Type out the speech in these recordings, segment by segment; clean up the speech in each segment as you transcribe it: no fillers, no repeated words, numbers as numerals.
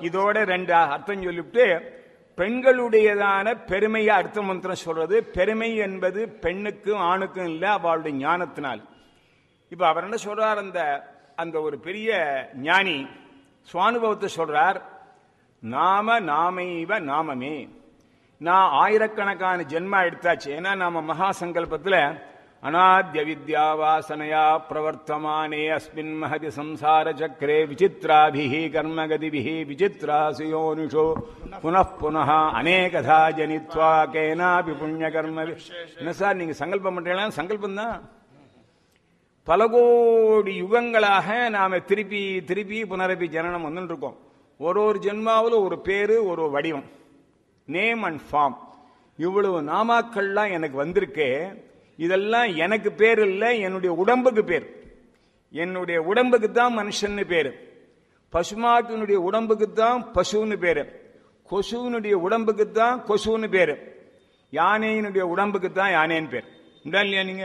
இதோட ரெண்டு அர்த்தம் சொல்லிவிட்டு பெண்களுடையதான பெருமையை அடுத்த மந்திரம் சொல்றது. பெருமை என்பது பெண்ணுக்கும் ஆணுக்கும் இல்லை, அவளுடைய ஞானத்தினால். இப்ப அவர் என்ன சொல்றார், அந்த ஒரு பெரிய ஞானி சுவானுபவத்தை சொல்றார். நாமைவ நாமமே. நான் ஆயிரக்கணக்கான ஜென்மா எடுத்தாச்சு. ஏன்னா நாம மகா சங்கல்பத்தில் அநாத்ய வித்யா வாசனையா பிரவர்த்தமானே அஸ்மின் மஹதி சம்சார சக்கரே விசித்ராபிஹி கர்மகதிபிஹி விசித்ராசுயோனுஷோ புனః புனः அநேகதா ஜனித்வா கேனாபி புண்ணிய கர்ம. என்ன சார் நீங்க சங்கல்பம் பண்றீங்களா? சங்கல்பம் தான். பல கோடி யுகங்களாக நாம திருப்பி திருப்பி புனரப்பி ஜனனம் வந்துட்டு இருக்கோம். ஒரு ஜென்மாவில் ஒரு பேரு, ஒரு வடிவம், நேம் அண்ட் ஃபார்ம். இவ்வளவு நாமாக்கள்லாம் எனக்கு வந்திருக்கே. இதெல்லாம் எனக்கு பேர் இல்லை, என்னுடைய உடம்புக்கு பேர். என்னுடைய உடம்புக்கு தான் மனுஷன்னு பேரு. பசுமாட்டினுடைய உடம்புக்கு தான் பசுன்னு பேரு. கொசுனுடைய உடம்புக்கு தான் கொசுன்னு பேரு. யானையினுடைய உடம்புக்கு தான் யானைன்னு பேர். இல்லையா? நீங்க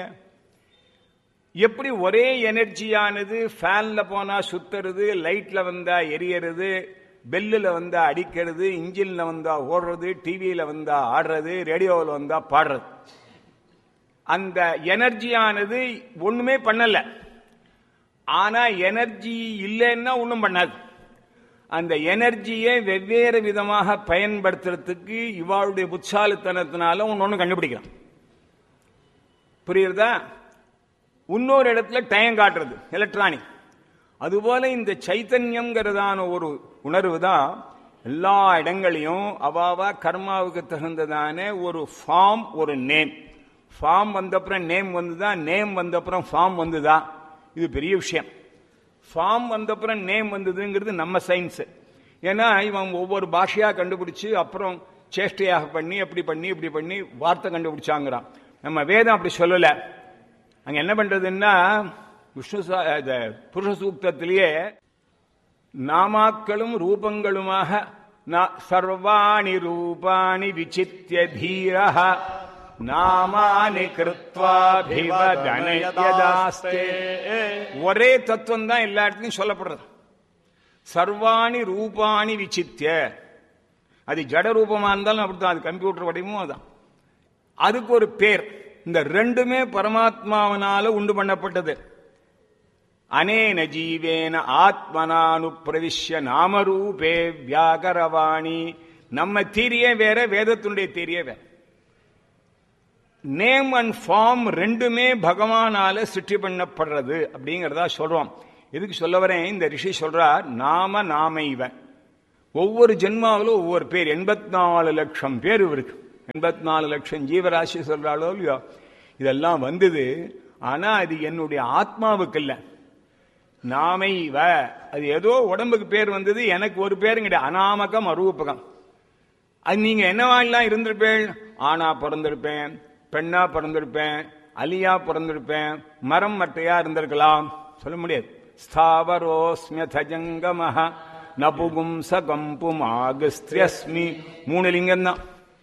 எப்படி ஒரே எனர்ஜியானது ஃபேன்ல போனா சுத்துறது, லைட்ல வந்தா எரியறது, பெல்லில் வந்தா அடிக்கிறது, இன்ஜின்ல வந்தா ஓடுறது, டிவியில வந்தா ஆடுறது, ரேடியோவில் வந்தா பாடுறது. அந்த எனர்ஜியானது ஒண்ணுமே பண்ணல. ஆனா எனர்ஜி இல்லைன்னா ஒண்ணும் பண்ணாது. அந்த எனர்ஜியை வெவ்வேறு விதமாக பயன்படுத்துறதுக்கு இவாளுடைய புத்தாலித்தனத்தினால ஒன்னு கண்டுபிடிக்கலாம். புரியுறதா? இன்னொரு இடத்துல டைம் காட்டுறது, எலக்ட்ரானிக். அதுபோல இந்த சைத்தன்யம்ங்கிறதான ஒரு உணர்வு தான் எல்லா இடங்களையும் அவாவா கர்மாவுக்கு தகுந்ததான ஒரு ஃபார்ம், ஒரு நேம். ஃபார்ம் வந்தப்புறம் நேம் வந்துதான், நேம் வந்தப்புறம் ஃபார்ம் வந்துதான். இது பெரிய விஷயம். ஃபார்ம் வந்தப்புறம் நேம் வந்ததுங்கிறது நம்ம சயின்ஸ். ஏன்னா இவன் ஒவ்வொரு பாஷையா கண்டுபிடிச்சு அப்புறம் சேஷ்டையாக பண்ணி அப்படி பண்ணி இப்படி பண்ணி வார்த்தை கண்டுபிடிச்சாங்கிறான். நம்ம வேதம் அப்படி சொல்லல. அங்க என்ன பண்றதுன்னா, புருஷ சூக்தத்திலேயே நாமாக்களும் ரூபங்களுமாக சர்வாணி ரூபாணி விசித்ய தீரஹ நாமானி கிருத்வாபிவதனயதாஸ்தே. ஒரே தத்துவம் தான் எல்லா இடத்துலையும் சொல்லப்படுறது. சர்வாணி ரூபாணி விசித்ய. அது ஜட ரூபமா இருந்தாலும் அப்படித்தான், அது கம்ப்யூட்டர் வடிவமும் அதான். அதுக்கு ஒரு பேர். இந்த ரெண்டுமே பரமாத்மாவனால உண்டு பண்ணப்பட்டது. அனேன ஜீவேன ஆத்மனானு பிரவிஷ்ய நாமரூபே வியாகரவாணி. நம்ம தீரியே வேற, வேதத்தினுடைய தீரியே வேற. நேம் அண்ட் ஃபார்ம் ரெண்டுமே பகவானால சிருஷ்டி பண்ணப்படுறது அப்படிங்கிறதா சொல்றோம். எதுக்கு சொல்ல வரேன், இந்த ரிஷி சொல்றார் நாமைவ. ஒவ்வொரு ஜென்மாவிலும் ஒவ்வொரு பேர். 84 லட்சம் பேர் இருக்கு. 84 லட்சம் ஜீவராசி சொல்றாளோ இல்லையோ, இதெல்லாம் வந்தது. ஆனா அது என்னுடைய ஆத்மாவுக்கு இல்ல. நாமைவ அது ஏதோ உடம்புக்கு பேர் வந்தது, எனக்கு ஒரு பேரும் கிடையாது. அநாமகம் அரூபகம். அது நீங்க என்னவாலாம் இருந்திருப்பேன், ஆணா பிறந்திருப்பேன், பெண்ணா பிறந்திருப்பேன், அலியா பிறந்திருப்பேன், மரம் மட்டையா இருந்திருக்கலாம், சொல்ல முடியாது. ஸ்தாவரோஸ்மியதஜங்கமஹ நபுகும்சகம்பும் ஆகஸ்திரியஸ்மி. 3 லிங்கம் தான்.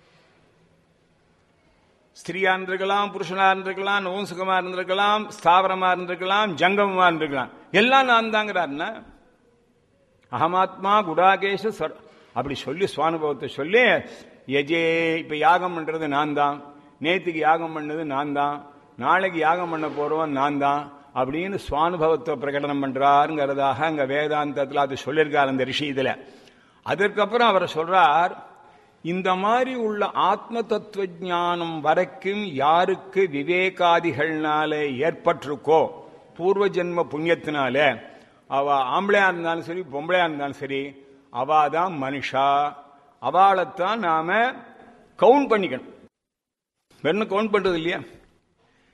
ஸ்திரியா இருந்திருக்கலாம், புருஷனா இருந்திருக்கலாம், நவம்சகமா இருந்திருக்கலாம், ஸ்தாவரமா இருந்திருக்கலாம், ஜங்கமமா இருந்திருக்கலாம். எல்லாம் நான் தாங்கிறாருன்னா அகமாத்மா குடாகேஷ அப்படி சொல்லி சுவானுபவத்தை சொல்லி எஜே. இப்ப யாகம் பண்றது நான் தான், நேத்துக்கு யாகம் பண்ணது நான் தான், நாளைக்கு யாகம் பண்ண போறவன் நான் தான் அப்படின்னு சுவானுபவத்தை பிரகடனம் பண்றாருங்கிறதாக அங்க வேதாந்தத்தில் அது சொல்லியிருக்கார் அந்த ரிஷி. இதுல அதற்கப்புறம் அவர் சொல்றார், இந்த மாதிரி உள்ள ஆத்ம தத்துவ ஞானம் வரைக்கும் யாருக்கு விவேகாதிகள்னால ஏற்பட்டிருக்கோ, பூர்வ ஜென்ம புண்ணியத்தினால, அவ ஆம்பளையா இருந்தாலும் சரி பொம்பளையா இருந்தாலும் சரி, அவாதான் மனுஷா. அவளைத்தான் நாம கவுண்ட் பண்ணிக்கணும். வெறும் கவுண்ட் பண்றது இல்லையா?